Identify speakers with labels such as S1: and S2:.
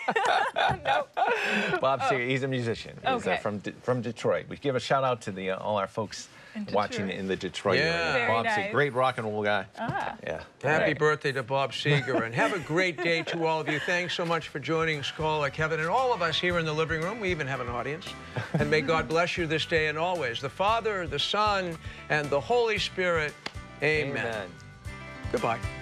S1: Nope.
S2: Bob Seger, he's a musician. He's
S1: Okay.
S2: from Detroit. We give a shout out to all our folks watching in the Detroit area.
S1: Very
S2: Bob
S1: nice.
S2: Seger, great rock and roll guy.
S1: Ah.
S2: Yeah.
S3: Happy birthday to Bob Seger, and have a great day to all of you. Thanks so much for joining Scholar, Kevin, and all of us here in the living room. We even have an audience. And may God bless you this day and always. The Father, the Son, and the Holy Spirit. Amen.
S2: Amen.
S3: Goodbye.